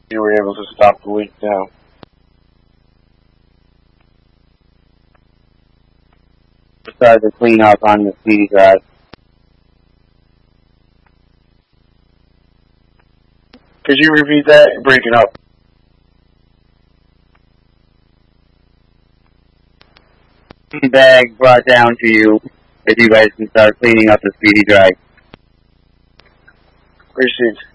You were able to stop the leak now. Start the cleanup on the speedy drive. Could you repeat that? You're breaking up. Bag brought down to you if you guys can start cleaning up the speedy drive. Received.